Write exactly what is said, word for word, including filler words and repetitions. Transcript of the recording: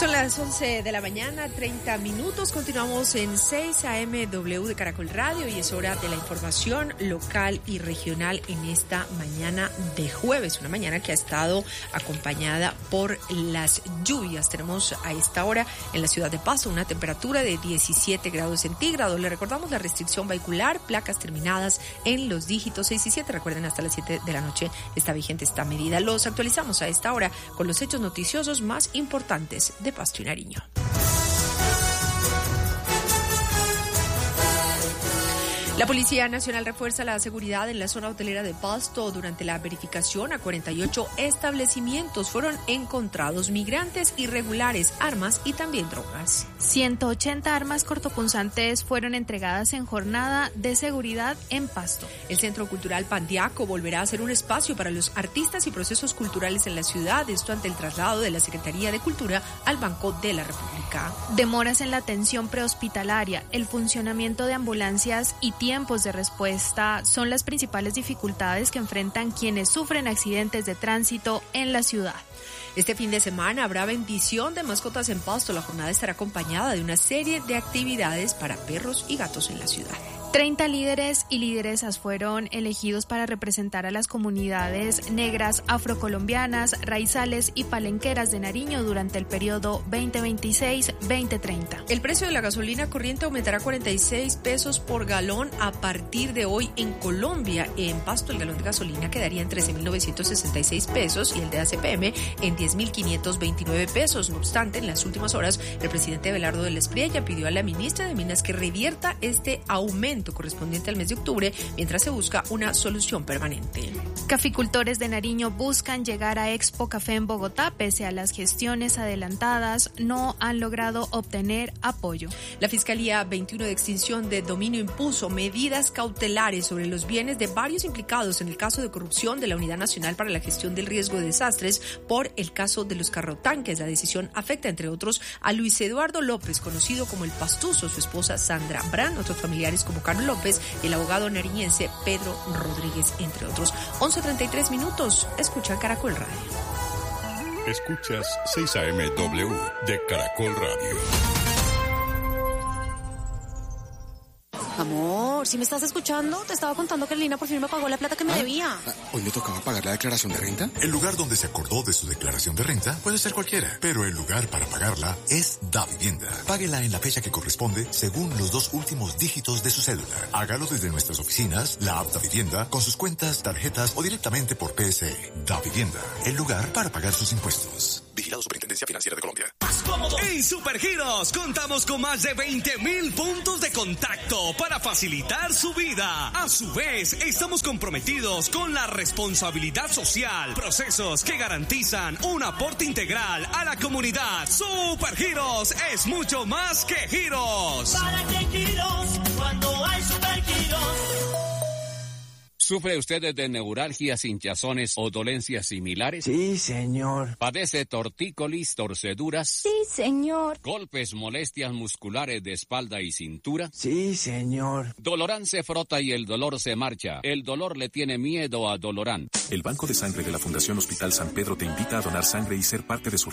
Son las once de la mañana, treinta minutos. Continuamos en seis A M W de Caracol Radio y es hora de la información local y regional en esta mañana de jueves. Una mañana que ha estado acompañada por las lluvias. Tenemos a esta hora en la ciudad de Pasto una temperatura de diecisiete grados centígrados. Le recordamos la restricción vehicular, placas terminadas en los dígitos seis y siete. Recuerden, hasta las siete de la noche está vigente esta medida. Los actualizamos a esta hora con los hechos noticiosos más importantes de Pasto y Nariño. La Policía Nacional refuerza la seguridad en la zona hotelera de Pasto. Durante la verificación a cuarenta y ocho establecimientos fueron encontrados migrantes irregulares, armas y también drogas. ciento ochenta armas cortopunzantes fueron entregadas en jornada de seguridad en Pasto. El Centro Cultural Pandiaco volverá a ser un espacio para los artistas y procesos culturales en la ciudad, esto ante el traslado de la Secretaría de Cultura al Banco de la República. Demoras en la atención prehospitalaria, el funcionamiento de ambulancias y tiempos de respuesta son las principales dificultades que enfrentan quienes sufren accidentes de tránsito en la ciudad. Este fin de semana habrá bendición de mascotas en Pasto. La jornada estará acompañada de una serie de actividades para perros y gatos en la ciudad. treinta líderes y lideresas fueron elegidos para representar a las comunidades negras, afrocolombianas, raizales y palenqueras de Nariño durante el periodo veinte veintiséis veinte treinta. El precio de la gasolina corriente aumentará cuarenta y seis pesos por galón a partir de hoy en Colombia. En Pasto el galón de gasolina quedaría en trece mil novecientos sesenta y seis pesos y el de A C P M en diez mil quinientos veintinueve pesos. No obstante, en las últimas horas el presidente Abelardo del Espriella pidió a la ministra de Minas que revierta este aumento correspondiente al mes de octubre mientras se busca una solución permanente. Caficultores de Nariño buscan llegar a Expo Café en Bogotá. Pese a las gestiones adelantadas, no han logrado obtener apoyo. La Fiscalía veintiuno de Extinción de Dominio impuso medidas cautelares sobre los bienes de varios implicados en el caso de corrupción de la Unidad Nacional para la Gestión del Riesgo de Desastres por el caso de los carrotanques. La decisión afecta, entre otros, a Luis Eduardo López, conocido como el Pastuso, su esposa Sandra Brand, otros familiares como Carlos López y el abogado nariñense Pedro Rodríguez, entre otros. once treinta y tres minutos. Escucha Caracol Radio. Escuchas seis A M W de Caracol Radio. Amor, ¿sí me estás escuchando? Te estaba contando que Lina por fin me pagó la plata que me ¿Ah? debía. ¿Hoy me tocaba pagar la declaración de renta? El lugar donde se acordó de su declaración de renta puede ser cualquiera, pero el lugar para pagarla es Davivienda. Páguela en la fecha que corresponde según los dos últimos dígitos de su cédula. Hágalo desde nuestras oficinas, la app Davivienda, con sus cuentas, tarjetas o directamente por P S E. Davivienda, el lugar para pagar sus impuestos. Vigilado Superintendencia Financiera de Colombia. En Supergiros contamos con más de veinte mil puntos de contacto para facilitar su vida. A su vez, estamos comprometidos con la responsabilidad social, procesos que garantizan un aporte integral a la comunidad. Supergiros es mucho más que giros. ¿Para qué giros cuando hay Supergiros? ¿Sufre usted de neuralgias, hinchazones o dolencias similares? Sí, señor. ¿Padece tortícolis, torceduras? Sí, señor. ¿Golpes, molestias musculares de espalda y cintura? Sí, señor. Dolorán se frota y el dolor se marcha. El dolor le tiene miedo a Dolorán. El Banco de Sangre de la Fundación Hospital San Pedro te invita a donar sangre y ser parte de su